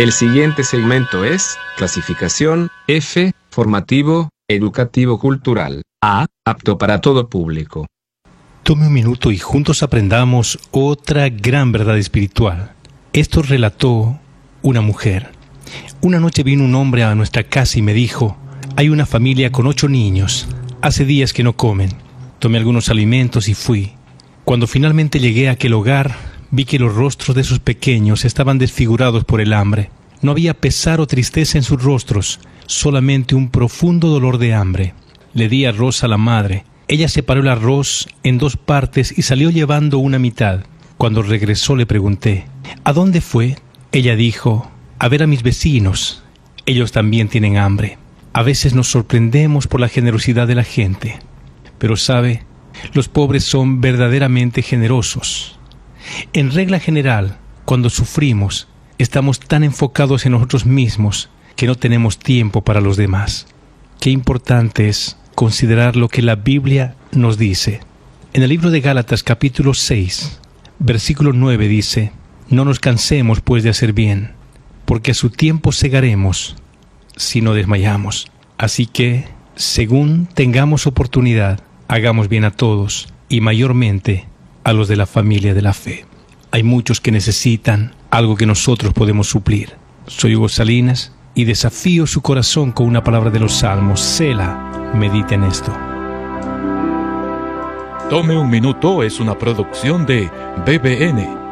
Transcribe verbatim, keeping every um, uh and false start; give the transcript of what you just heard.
El siguiente segmento es clasificación F, formativo, educativo cultural. A, apto para todo público. Tome un minuto y juntos aprendamos otra gran verdad espiritual. Esto relató una mujer. Una noche vino un hombre a nuestra casa y me dijo: hay una familia con ocho niños. Hace días que no comen. Tomé algunos alimentos y fui. Cuando finalmente llegué a aquel hogar, vi que los rostros de sus pequeños estaban desfigurados por el hambre. No había pesar o tristeza en sus rostros, solamente un profundo dolor de hambre. Le di arroz a la madre. Ella separó el arroz en dos partes y salió llevando una mitad. Cuando regresó le pregunté: ¿a dónde fue? Ella dijo: a ver a mis vecinos. Ellos también tienen hambre. A veces nos sorprendemos por la generosidad de la gente. Pero sabe, los pobres son verdaderamente generosos. En regla general, cuando sufrimos, estamos tan enfocados en nosotros mismos que no tenemos tiempo para los demás. Qué importante es considerar lo que la Biblia nos dice. En el libro de Gálatas capítulo seis, versículo nueve dice: no nos cansemos pues de hacer bien, porque a su tiempo segaremos si no desmayamos. Así que, según tengamos oportunidad, hagamos bien a todos y mayormente a los de la familia de la fe. Hay muchos que necesitan algo que nosotros podemos suplir. Soy Hugo Salinas y desafío su corazón con una palabra de los Salmos. Sela, medita en esto. Tome un minuto es una producción de B B N.